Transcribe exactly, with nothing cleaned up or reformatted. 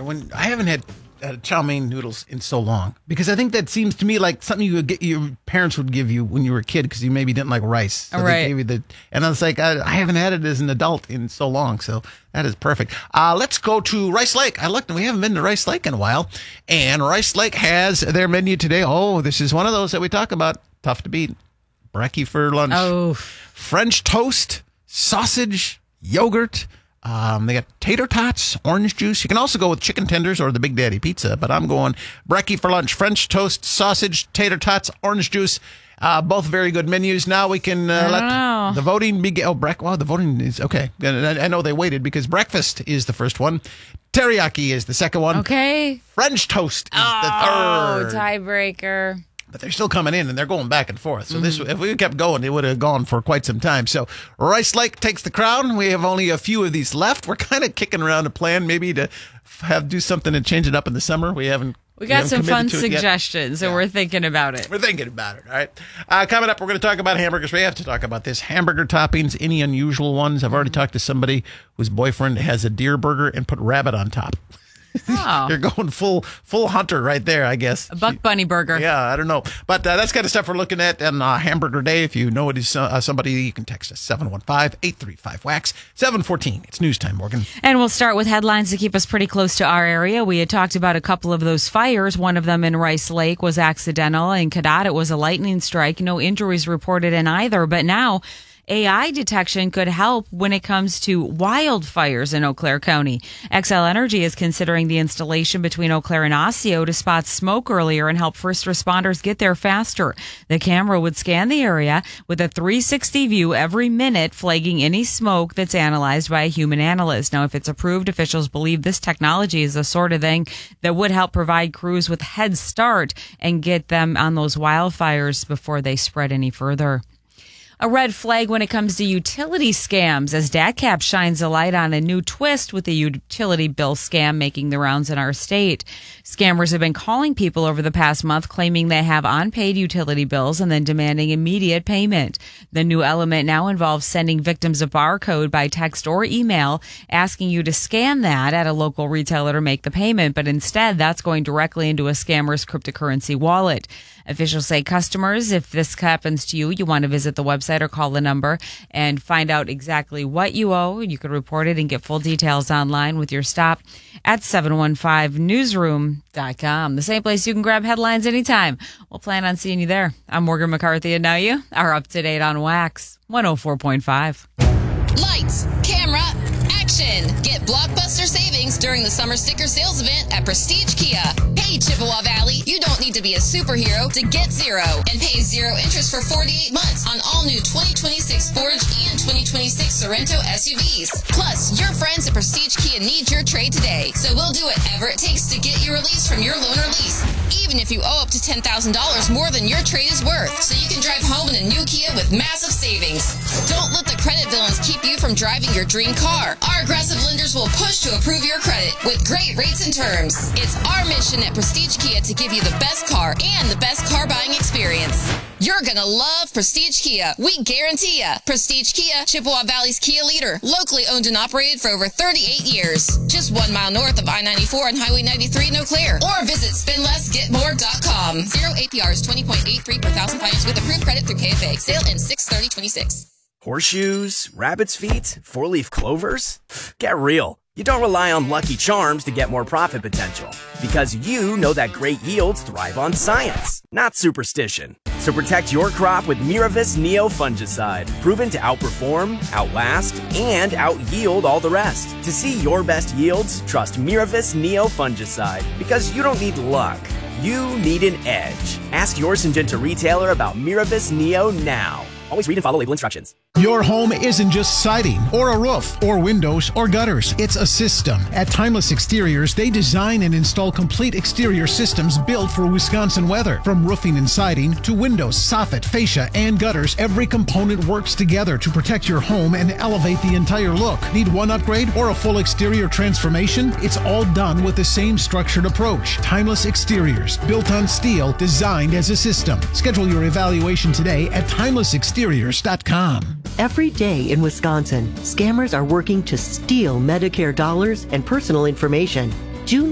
here. When I haven't had uh, chow mein noodles in so long, because I think that seems to me like something you would get, your parents would give you when you were a kid because you maybe didn't like rice. So right. They gave you the, and I was like, I, I haven't had it as an adult in so long, so that is perfect. Uh, let's go to Rice Lake. I looked, and we haven't been to Rice Lake in a while, and Rice Lake has their menu today. Oh, this is one of those that we talk about. Tough to beat. Brekkie for lunch. Oh, French toast, sausage, yogurt. Um, they got tater tots, orange juice. You can also go with chicken tenders or the Big Daddy pizza, but I'm going brekkie for lunch. French toast, sausage, tater tots, orange juice. Uh, both very good menus. Now we can uh, let know. the voting begin. Oh, brek- well, the voting is okay. I, I know they waited because breakfast is the first one. Teriyaki is the second one. okay. French toast is Oh, the third. tiebreaker. But they're still coming in, and they're going back and forth. So this, if we kept going, it would have gone for quite some time. So Rice Lake takes the crown. We have only a few of these left. We're kind of kicking around a plan, maybe to have do something and change it up in the summer. We haven't. We got haven't some fun committed to it yet. suggestions, so Yeah. we're thinking about it. We're thinking about it. All right. Uh, coming up, we're going to talk about hamburgers. We have to talk about this. Hamburger toppings, any unusual ones? I've already talked to somebody whose boyfriend has a deer burger and put rabbit on top. Oh, You're going full full hunter right there, I guess. a Buck Bunny burger. Yeah, I don't know. But uh, that's kind of stuff we're looking at on uh, Hamburger Day. If you know it is uh, somebody, you can text us, seven one five, eight three five, W A X, seven one four. It's news time, Morgan. And we'll start with headlines to keep us pretty close to our area. We had talked about a couple of those fires. One of them in Rice Lake was accidental. In Cadott, it was a lightning strike. No injuries reported in either. But now A I detection could help when it comes to wildfires in Eau Claire County. Xcel Energy is considering the installation between Eau Claire and Osseo to spot smoke earlier and help first responders get there faster. The camera would scan the area with a three sixty view every minute, flagging any smoke that's analyzed by a human analyst. Now, if it's approved, officials believe this technology is the sort of thing that would help provide crews with head start and get them on those wildfires before they spread any further. A red flag when it comes to utility scams, as DATCAP shines a light on a new twist with the utility bill scam making the rounds in our state. Scammers have been calling people over the past month claiming they have unpaid utility bills and then demanding immediate payment. The new element now involves sending victims a barcode by text or email, asking you to scan that at a local retailer to make the payment, but instead that's going directly into a scammer's cryptocurrency wallet. Officials say customers, if this happens to you, you want to visit the website or call the number and find out exactly what you owe. You can report it and get full details online with your stop at seven one five newsroom dot com. The same place you can grab headlines anytime. We'll plan on seeing you there. I'm Morgan McCarthy, and now you are up to date on W A X one oh four point five. Lights, camera, action! Get blockbuster savings during the summer sticker sales event at Prestige Kia. Hey, Chippewa Valley, you don't need to be a superhero to get zero and pay zero interest for forty-eight months on all new twenty twenty-six Forge and twenty twenty-six Sorrento S U Vs. Plus, your friends at Prestige Kia need your trade today, so we'll do whatever it takes to get you released from your loan or lease, even if you owe up to ten thousand dollars more than your trade is worth, so you can drive home in a new Kia with massive savings. Don't let the credit villains keep you from driving your dream car. Our aggressive lenders will push to approve your credit with great rates and terms. It's our mission at Prestige Kia to give you the best car and the best car buying experience. You're gonna love Prestige Kia. We guarantee ya. Prestige Kia, Chippewa Valley's Kia leader. Locally owned and operated for over thirty-eight years. Just one mile north of I ninety-four and Highway ninety-three in Eau Claire. Or visit spend less get more dot com. Zero A P R is twenty point eight three per thousand finance with approved credit through K F A. Sale in six thirty twenty-six. Horseshoes, rabbit's feet, four-leaf clovers? Get real. You don't rely on Lucky Charms to get more profit potential, because you know that great yields thrive on science, not superstition. So protect your crop with Miravis Neo Fungicide, proven to outperform, outlast, and out-yield all the rest. To see your best yields, trust Miravis Neo Fungicide, because you don't need luck. You need an edge. Ask your Syngenta retailer about Miravis Neo now. Always read and follow label instructions. Your home isn't just siding or a roof or windows or gutters. It's a system. At Timeless Exteriors, they design and install complete exterior systems built for Wisconsin weather. From roofing and siding to windows, soffit, fascia, and gutters, every component works together to protect your home and elevate the entire look. Need one upgrade or a full exterior transformation? It's all done with the same structured approach. Timeless Exteriors, built on steel, designed as a system. Schedule your evaluation today at timeless exteriors dot com. Every day in Wisconsin, scammers are working to steal Medicare dollars and personal information. June